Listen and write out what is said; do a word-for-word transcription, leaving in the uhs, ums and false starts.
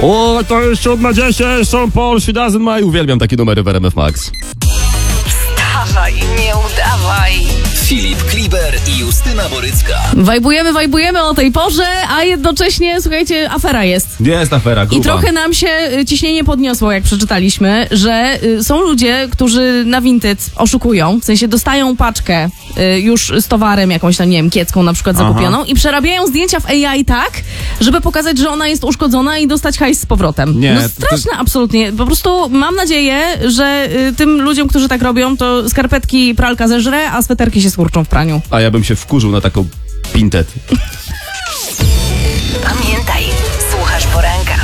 O, to już siódma dziesięć, Sean Paul, She Doesn't Mind. Uwielbiam takie numery w R M F Max. Wstawaj, nie udawaj. Filip Kliber i Justyna Borycka. Wajbujemy, wajbujemy o tej porze, a jednocześnie, słuchajcie, afera jest. Jest afera, gruba. I trochę nam się y, ciśnienie podniosło, jak przeczytaliśmy, że y, są ludzie, którzy na Vinted oszukują, w sensie dostają paczkę y, już z towarem jakąś tam, nie wiem, kiecką na przykład zakupioną i przerabiają zdjęcia w A I tak, żeby pokazać, że ona jest uszkodzona i dostać hajs z powrotem. Nie, no to- straszne, absolutnie. Po prostu mam nadzieję, że y, tym ludziom, którzy tak robią, to skarpetki pralka zeżre, a sweterki się skurczą w praniu. A ja bym się wkurzył na taką pintet. Pamiętaj, słuchasz poranka.